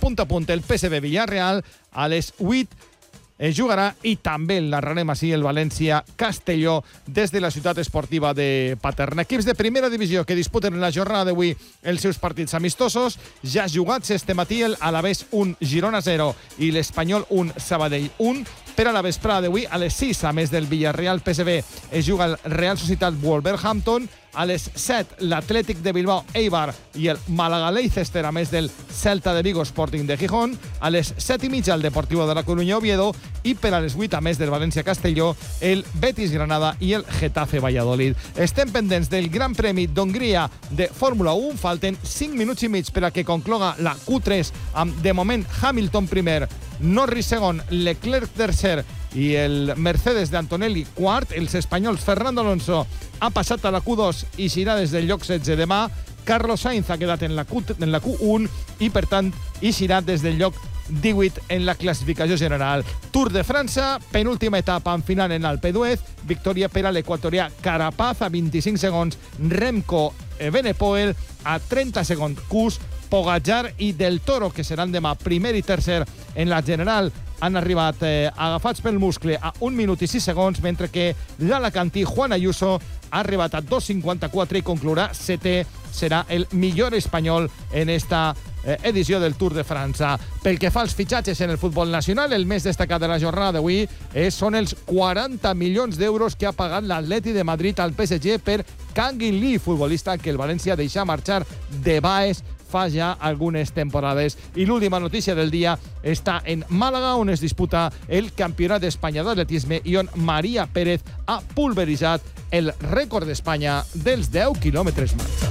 punt a punt el PSV Villarreal. A les 8 es jugarà i també el narrarem així el València-Castelló des de la ciutat esportiva de Paterna. Equips de primera divisió que disputen en la jornada d'avui els seus partits amistosos. Ja jugats este matí el Alavés 1, Girona 0 i l'Espanyol 1, Sabadell 1. Per a la vesprada d'avui, a les 6, a més del Villarreal-PSV, es juga el Real Societat-Wolverhampton. A les 7, l'Atlètic de Bilbao, Eibar i el Málaga-Leicester, a més del Celta de Vigo, Sporting de Gijón. A les 7:30, el Deportivo de la Coruña, Oviedo. I per a les 8, a més del València-Castelló, el Betis-Granada i el Getafe-Valladolid. Estem pendents del Gran Premi d'Hongria de Fórmula 1. Falten 5 minuts i mig per a que concloga la Q3 amb, de moment, Hamilton primer, Norris segon, Leclerc tercer i el Mercedes d'Antonelli quart. Els espanyols Fernando Alonso ha passat a la Q2 i serà des del lloc 16 demà. Carlos Sainz ha quedat en la Q1 i, per tant, hi serà des del lloc 18 en la classificació general. Tour de França, penúltima etapa en final en Alpe d'Huez. Victòria per a l'equatorià Carapaz a 25 segons. Remco Evenepoel a 30 segons. Kuss, Pogacar i Del Toro, que seran demà primer i tercer en la general, han arribat agafats pel muscle a 1 minut i 6 segons, mentre que l'alacantí Juan Ayuso ha arribat a 2:54 i conclourà setè. Serà el millor espanyol en esta edició del Tour de França. Pel que fa als fitxatges en el futbol nacional, el més destacat de la jornada d'avui són els 40 milions d'euros que ha pagat l'Atleti de Madrid al PSG per Kangin Lee, futbolista que el València deixa marxar de Baes fa ja algunes temporades. I l'última notícia del dia està en Màlaga, on es disputa el Campionat d'Espanya d'atletisme i on Maria Pérez ha pulveritzat el rècord d'Espanya dels 10 quilòmetres marxa.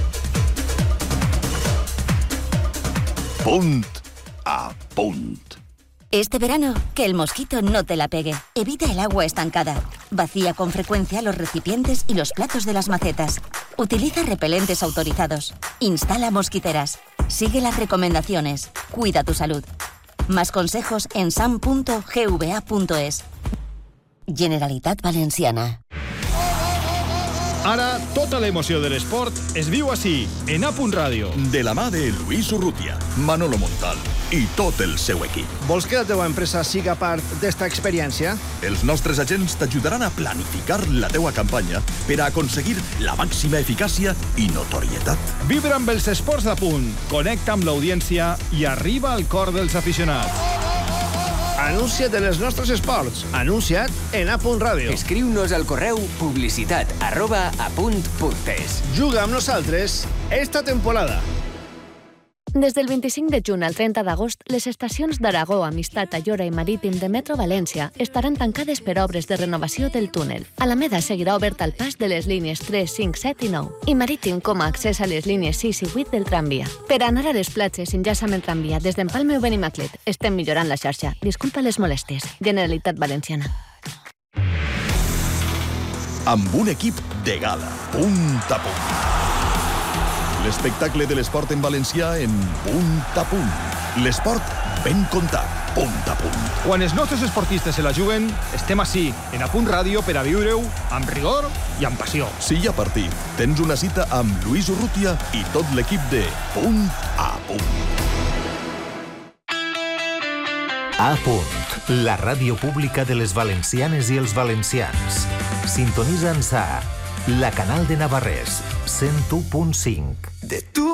Punt a punt. Este verano, que el mosquito no te la pegue. Evita el agua estancada. Vacía con frecuencia los recipientes y los platos de las macetas. Utiliza repelentes autorizados. Instala mosquiteras. Sigue las recomendaciones. Cuida tu salud. Más consejos en sam.gva.es. Generalitat Valenciana. Ara, tota l'emoció de l'esport es viu així, en A Punt Ràdio. De la mà de Luis Urrutia, Manolo Montal i tot el seu equip. Vols que la teva empresa siga part d'esta experiència? Els nostres agents t'ajudaran a planificar la teua campanya per a aconseguir la màxima eficàcia i notorietat. Vibra amb els esports d'A Punt, connecta amb l'audiència i arriba al cor dels aficionats. Anuncia't en els nostres esports. Anuncia't en A Punt Ràdio. Escriu-nos al correu publicitat@apunt.es. Juga amb nosaltres esta temporada. Des del 25 de juny al 30 d'agost, les estacions d'Aragó, Amistat, Ayora i Marítim de Metro València estaran tancades per obres de renovació del túnel. Alameda seguirà obert al pas de les línies 3, 5, 7 i 9 i Marítim com a accés a les línies 6 i 8 del tramvia. Per anar a les platges, enllaça amb el tramvia des d'Empalme o Benimaclet. Estem millorant la xarxa. Disculpa les molèsties. Generalitat Valenciana. Amb un equip de gala. Punt a punt. L'espectacle de l'esport en valencià en Punt a punt. L'esport ben contat. Punt a punt. Quan els nostres esportistes se la juguen, estem ací, en A Punt Ràdio, per a viure-ho amb rigor i amb passió. Si hi ha partit, tens una cita amb Luis Urrutia i tot l'equip de Punt a punt. A Punt, la ràdio pública de les valencianes i els valencians. Sintonitza'ns a la Canal de Navarrés, 101.5. De tu